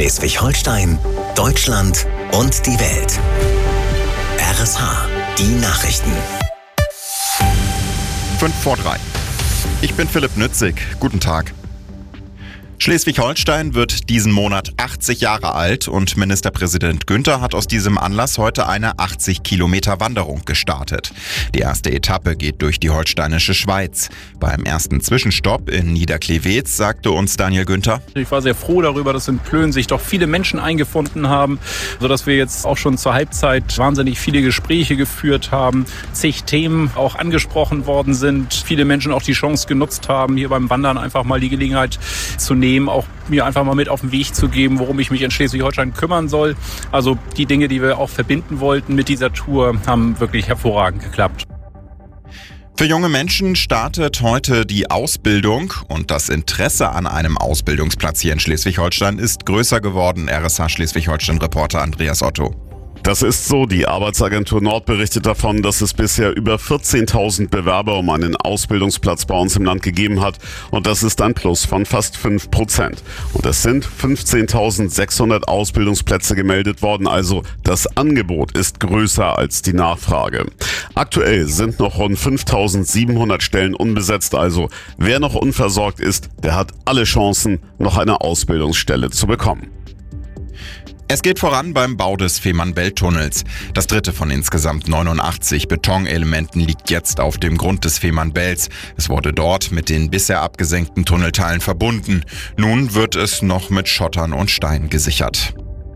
Schleswig-Holstein, Deutschland und die Welt. RSH, die Nachrichten. 5:03. Ich bin Philipp Nützig. Guten Tag. Schleswig-Holstein wird diesen Monat 80 Jahre alt und Ministerpräsident Günther hat aus diesem Anlass heute eine 80 Kilometer Wanderung gestartet. Die erste Etappe geht durch die holsteinische Schweiz. Beim ersten Zwischenstopp in Niederklewetz sagte uns Daniel Günther: Ich war sehr froh darüber, dass in Plön sich doch viele Menschen eingefunden haben, sodass wir jetzt auch schon zur Halbzeit wahnsinnig viele Gespräche geführt haben, zig Themen auch angesprochen worden sind, viele Menschen auch die Chance genutzt haben, hier beim Wandern einfach mal die Gelegenheit zu nehmen, auch mir einfach mal mit auf den Weg zu geben, worum ich mich in Schleswig-Holstein kümmern soll. Also die Dinge, die wir auch verbinden wollten mit dieser Tour, haben wirklich hervorragend geklappt. Für junge Menschen startet heute die Ausbildung und das Interesse an einem Ausbildungsplatz hier in Schleswig-Holstein ist größer geworden. RSH Schleswig-Holstein-Reporter Andreas Otto. Das ist so. Die Arbeitsagentur Nord berichtet davon, dass es bisher über 14.000 Bewerber um einen Ausbildungsplatz bei uns im Land gegeben hat. Und das ist ein Plus von fast 5%. Und es sind 15.600 Ausbildungsplätze gemeldet worden. Also das Angebot ist größer als die Nachfrage. Aktuell sind noch rund 5.700 Stellen unbesetzt. Also wer noch unversorgt ist, der hat alle Chancen, noch eine Ausbildungsstelle zu bekommen. Es geht voran beim Bau des Fehmarnbelt-Tunnels. Das dritte von insgesamt 89 Betonelementen liegt jetzt auf dem Grund des Fehmarnbelts. Es wurde dort mit den bisher abgesenkten Tunnelteilen verbunden. Nun wird es noch mit Schottern und Stein gesichert.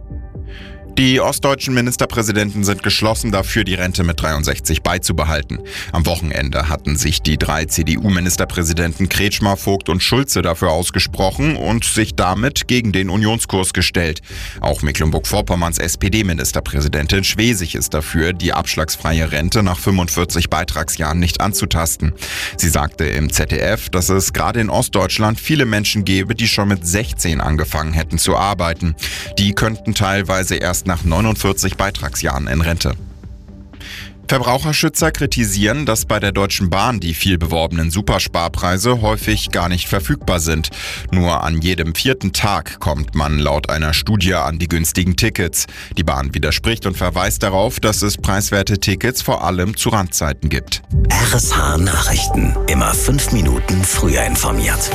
Die ostdeutschen Ministerpräsidenten sind geschlossen dafür, die Rente mit 63 beizubehalten. Am Wochenende hatten sich die 3 CDU-Ministerpräsidenten Kretschmer, Vogt und Schulze dafür ausgesprochen und sich damit gegen den Unionskurs gestellt. Auch Mecklenburg-Vorpommerns SPD-Ministerpräsidentin Schwesig ist dafür, die abschlagsfreie Rente nach 45 Beitragsjahren nicht anzutasten. Sie sagte im ZDF, dass es gerade in Ostdeutschland viele Menschen gäbe, die schon mit 16 angefangen hätten zu arbeiten. Die könnten teilweise erst nach 49 Beitragsjahren in Rente. Verbraucherschützer kritisieren, dass bei der Deutschen Bahn die viel beworbenen Supersparpreise häufig gar nicht verfügbar sind. Nur an jedem 4. Tag kommt man laut einer Studie an die günstigen Tickets. Die Bahn widerspricht und verweist darauf, dass es preiswerte Tickets vor allem zu Randzeiten gibt. RSH Nachrichten. Immer 5 Minuten früher informiert.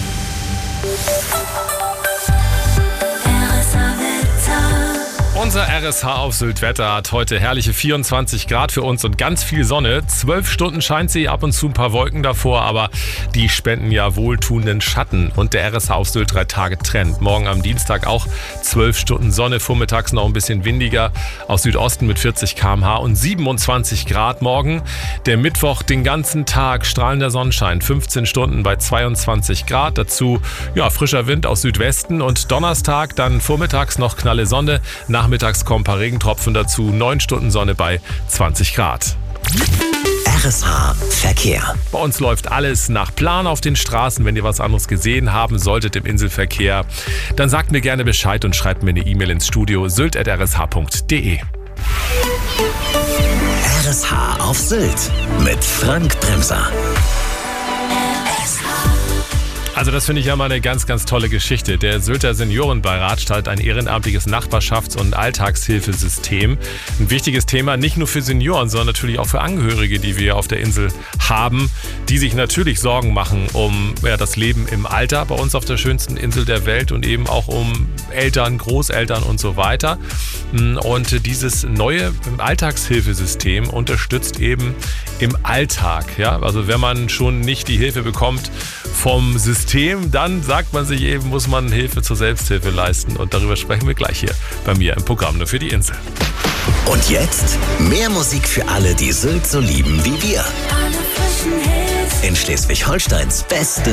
Unser RSH auf Sylt-Wetter hat heute herrliche 24 Grad für uns und ganz viel Sonne. 12 Stunden scheint sie, ab und zu ein paar Wolken davor, aber die spenden ja wohltuenden Schatten. Und der RSH auf Sylt 3 Tage Trend. Morgen am Dienstag auch 12 Stunden Sonne, vormittags noch ein bisschen windiger aus Südosten mit 40 km/h und 27 Grad morgen. Der Mittwoch den ganzen Tag strahlender Sonnenschein, 15 Stunden bei 22 Grad. Dazu frischer Wind aus Südwesten und Donnerstag dann vormittags noch knalle Sonne. Nachmittags kommen ein paar Regentropfen dazu, 9 Stunden Sonne bei 20 Grad. RSH Verkehr. Bei uns läuft alles nach Plan auf den Straßen. Wenn ihr was anderes gesehen haben solltet im Inselverkehr, dann sagt mir gerne Bescheid und schreibt mir eine E-Mail ins Studio sylt@rsh.de. RSH auf Sylt mit Frank Bremser. Also das finde ich ja mal eine ganz, ganz tolle Geschichte. Der Sylter Seniorenbeirat startet ein ehrenamtliches Nachbarschafts- und Alltagshilfesystem. Ein wichtiges Thema nicht nur für Senioren, sondern natürlich auch für Angehörige, die wir auf der Insel haben, die sich natürlich Sorgen machen um das Leben im Alter bei uns auf der schönsten Insel der Welt und eben auch um Eltern, Großeltern und so weiter. Und dieses neue Alltagshilfesystem unterstützt eben im Alltag. Ja? Also wenn man schon nicht die Hilfe bekommt vom System, dann sagt man sich eben, muss man Hilfe zur Selbsthilfe leisten. Und darüber sprechen wir gleich hier bei mir im Programm Nur für die Insel. Und jetzt mehr Musik für alle, die Sylt so lieben wie wir. In Schleswig-Holsteins beste